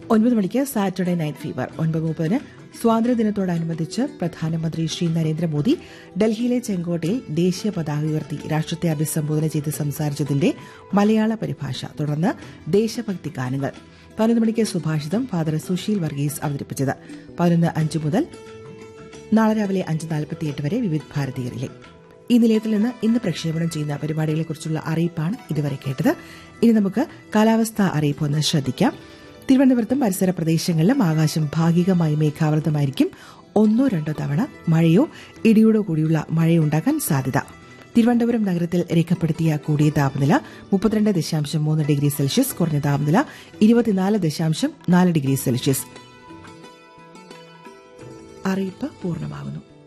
9 മണിക്ക് Saturday night fever. 9:30 സ്വാതന്ത്ര്യദിനത്തോടനുബന്ധിച്ച് പ്രധാനമന്ത്രി ശ്രീ നരേന്ദ്രമോദി ഡൽഹിയിലെ ചെങ്കോട്ടയിൽ ദേശീയ പതാക ഉയർത്തി രാഷ്ട്രത്തെ അഭിസംബോധന ചെയ്ത് സംസാരിച്ചതിന്റെ മലയാള പരിഭാഷ. തുടർന്ന് ദേശഭക്തി ഗാനങ്ങൾ. 11 മണിക്ക് സുഭാഷിതം ഫാദർ സുശീൽ വർഗീസ് അവതരിപ്പിച്ചത്. 11:05 മുതൽ നാളെ രാവിലെ 5:48 വരെ വിവിധ ഭാരതീയരിലെ. ഈ നിലയത്തിൽ നിന്ന് ഇന്ന് പ്രക്ഷേപണം ചെയ്യുന്ന പരിപാടികളെക്കുറിച്ചുള്ള അറിയിപ്പാണ് ഇതുവരെ കേട്ടത്. ഇനി നമുക്ക് കാലാവസ്ഥാ അറിയിപ്പ് ഒന്ന് ശ്രദ്ധിക്കാം. തിരുവനന്തപുരത്തും പരിസര പ്രദേശങ്ങളിലും ആകാശം ഭാഗികമായി മേഘാവൃതമായിരിക്കും. 1-2 തവണ മഴയോ ഇടിയോടോ കൂടിയുള്ള മഴയോ ഉണ്ടാകാൻ സാധ്യത. തിരുവനന്തപുരം നഗരത്തിൽ രേഖപ്പെടുത്തിയ കൂടിയ താപനില 32.3 ഡിഗ്രി സെൽഷ്യസ്, കുറഞ്ഞ താപനില 24.4 ഡിഗ്രി സെൽഷ്യസ്. അറിയിപ്പ് പൂർണ്ണമാകുന്നു.